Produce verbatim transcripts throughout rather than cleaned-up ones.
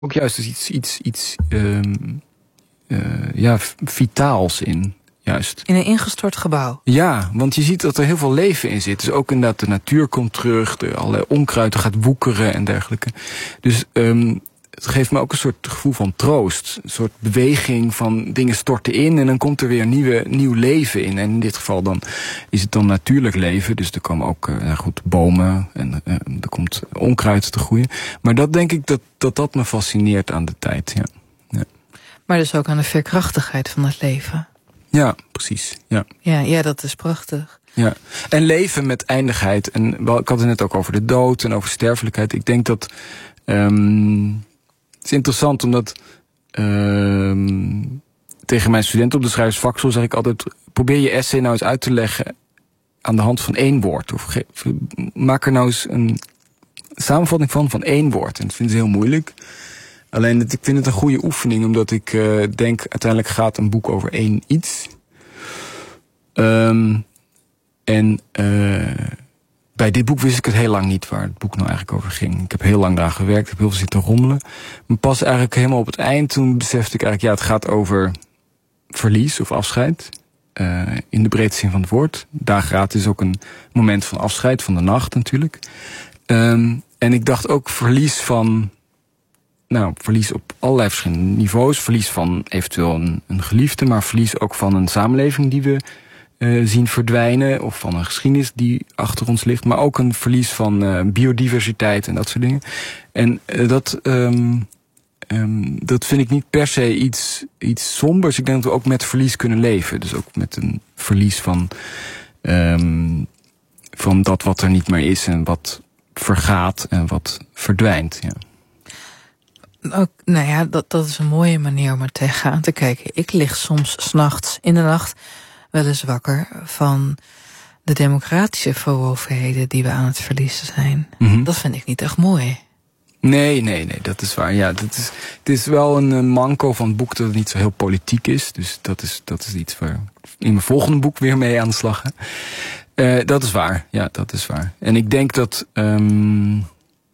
ook juist dus iets, iets, iets um, uh, ja, vitaals in. Juist. In een ingestort gebouw. Ja, want je ziet dat er heel veel leven in zit. Dus ook inderdaad de natuur komt terug, de allerlei onkruid gaat woekeren en dergelijke. Dus um, het geeft me ook een soort gevoel van troost. Een soort beweging van dingen storten in en dan komt er weer nieuwe, nieuw leven in. En in dit geval dan is het dan natuurlijk leven. Dus er komen ook uh, goed, bomen en uh, er komt onkruid te groeien. Maar dat denk ik dat dat, dat me fascineert aan de tijd. Ja. Ja. Maar dus ook aan de veerkrachtigheid van het leven. Ja, precies. Ja. Ja, ja, dat is prachtig. Ja, en leven met eindigheid. En wel, ik had het net ook over de dood en over sterfelijkheid. Ik denk dat um, het is interessant omdat um, tegen mijn studenten op de schrijversvakschool zeg ik altijd: probeer je essay nou eens uit te leggen aan de hand van één woord. Of ge- maak er nou eens een samenvatting van van één woord. En dat vinden ze heel moeilijk. Alleen, het, ik vind het een goede oefening, omdat ik uh, denk, uiteindelijk gaat een boek over één iets. Um, en uh, bij dit boek wist ik het heel lang niet waar het boek nou eigenlijk over ging. Ik heb heel lang daar gewerkt, ik heb heel veel zitten rommelen. Maar pas eigenlijk helemaal op het eind, toen besefte ik eigenlijk, ja, het gaat over verlies of afscheid. Uh, in de breedste zin van het woord. Dageraad is ook een moment van afscheid, van de nacht natuurlijk. Um, en ik dacht ook verlies van... Nou, verlies op allerlei verschillende niveaus. Verlies van eventueel een, een geliefde, maar verlies ook van een samenleving die we uh, zien verdwijnen. Of van een geschiedenis die achter ons ligt. Maar ook een verlies van uh, biodiversiteit en dat soort dingen. En uh, dat, um, um, dat vind ik niet per se iets, iets sombers. Ik denk dat we ook met verlies kunnen leven. Dus ook met een verlies van, um, van dat wat er niet meer is en wat vergaat en wat verdwijnt, ja. Ook, nou ja, dat, dat is een mooie manier om er tegenaan te kijken. Ik lig soms 's nachts in de nacht wel eens wakker van de democratische verwovenheden die we aan het verliezen zijn. Mm-hmm. Dat vind ik niet echt mooi. Nee, nee, nee, dat is waar. Ja, dat is, het is wel een uh, manco van het boek dat het niet zo heel politiek is. Dus dat is, dat is iets waar in mijn volgende boek weer mee aan de slag ga. Uh, dat is waar, ja, dat is waar. En ik denk dat... Um,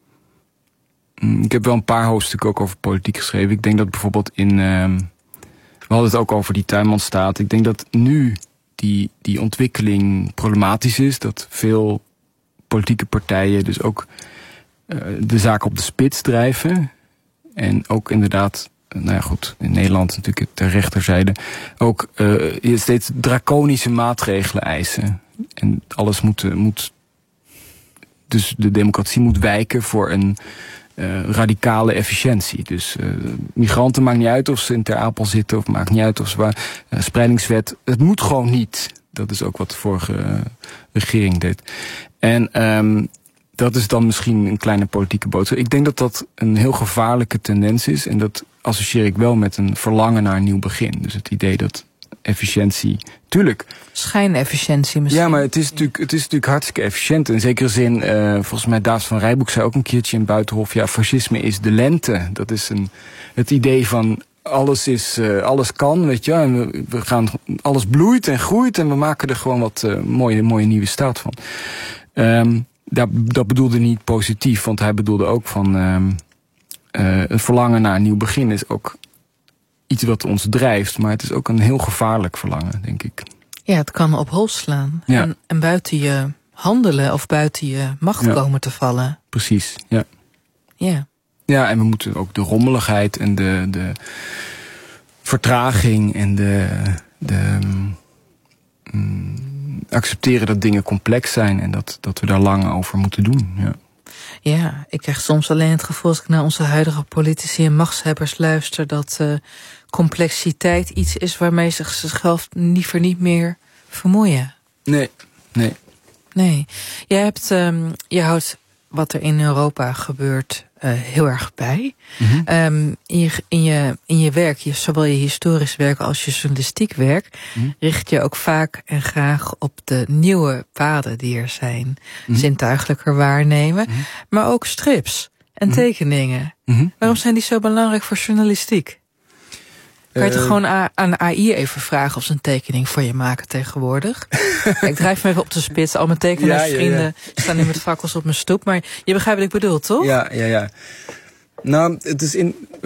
Ik heb wel een paar hoofdstukken ook over politiek geschreven. Ik denk dat bijvoorbeeld in... Uh, we hadden het ook over die tuinmanstaat. Ik denk dat nu die, die ontwikkeling problematisch is. Dat veel politieke partijen dus ook uh, de zaak op de spits drijven. En ook inderdaad, nou ja goed, in Nederland natuurlijk ter rechterzijde... ook uh, steeds draconische maatregelen eisen. En alles moet, moet... Dus de democratie moet wijken voor een... Uh, radicale efficiëntie. Dus uh, migranten maakt niet uit of ze in Ter Apel zitten... of maakt niet uit of ze waar... Uh, spreidingswet, het moet gewoon niet. Dat is ook wat de vorige uh, regering deed. En um, dat is dan misschien een kleine politieke boodschap. Ik denk dat dat een heel gevaarlijke tendens is... en dat associeer ik wel met een verlangen naar een nieuw begin. Dus het idee dat efficiëntie... Tuurlijk. Schijnefficiëntie misschien. Ja, maar het is natuurlijk, het is natuurlijk hartstikke efficiënt. In zekere zin, uh, volgens mij David van Rijbroek zei ook een keertje in Buitenhof... ja, fascisme is de lente. Dat is een, het idee van alles, is, uh, alles kan, weet je. En we, we gaan, alles bloeit en groeit en we maken er gewoon wat uh, mooie, mooie nieuwe staat van. Um, dat, dat bedoelde niet positief, want hij bedoelde ook van... Um, uh, het verlangen naar een nieuw begin is ook... iets wat ons drijft, maar het is ook een heel gevaarlijk verlangen, denk ik. Ja, het kan op hol slaan. Ja. En, en buiten je handelen of buiten je macht ja. komen te vallen. Precies, ja. Ja. Ja, en we moeten ook de rommeligheid en de, de vertraging en de, de um, accepteren dat dingen complex zijn en dat, dat we daar lang over moeten doen, ja. Ja, ik krijg soms alleen het gevoel als ik naar onze huidige politici en machtshebbers luister... dat uh, complexiteit iets is waarmee ze zichzelf liever niet meer vermoeien. Nee, nee. Nee. Jij hebt, um, je houdt wat er in Europa gebeurt uh, heel erg bij. Mm-hmm. Um, in, je, in, je, in je werk, je, zowel je historisch werk als je journalistiek werk... Mm-hmm. richt je ook vaak en graag op de nieuwe paden die er zijn. Mm-hmm. Zintuigelijker waarnemen, mm-hmm. maar ook strips en mm-hmm. tekeningen. Mm-hmm. Waarom zijn die zo belangrijk voor journalistiek? Kan je toch uh, gewoon a- aan A I even vragen of ze een tekening voor je maken tegenwoordig? Ik drijf me even op de spits. Al mijn tekenaarsvrienden ja, ja, ja. staan nu met fakkels op mijn stoep. Maar je begrijpt wat ik bedoel, toch? Ja, ja, ja. Nou, het is in,